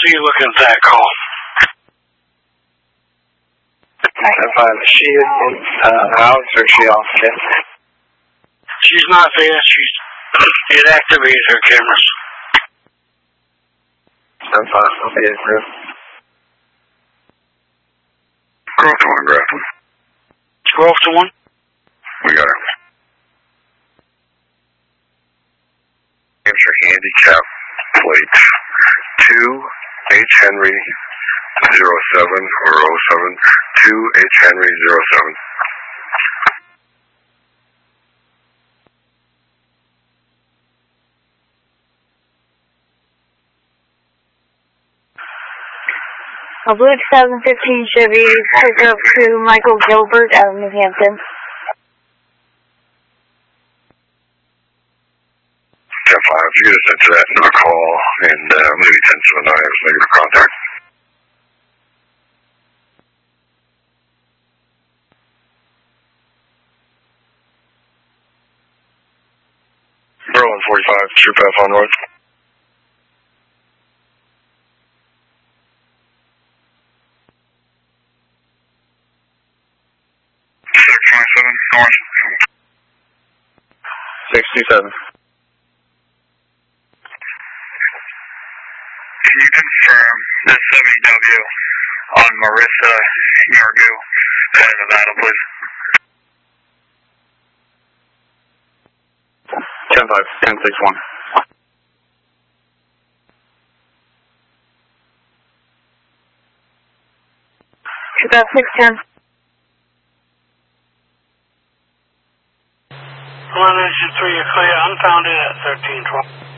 see you looking at that call. She in house or she off yet? She's not there. She's deactivated her cameras. I'm fine. I'll be in room. Growth to 1, Grafton. Growth to 1? We got her. Hampshire handicap plate 2 H Henry 07 or 07 2 H Henry 07. A blue 2015 Chevy pickup to Michael Gilbert out of New Hampton. 10-5, if you get us into that, another call, and maybe 10-7, I have negative contact. Berlin 45, true path on north. North. 627. Can you confirm the 70W on Marissa Yargu out of Nevada, please? 10-5, 10-6-1. About 610. 1 engine 3, you're clear. Unfounded at 1312.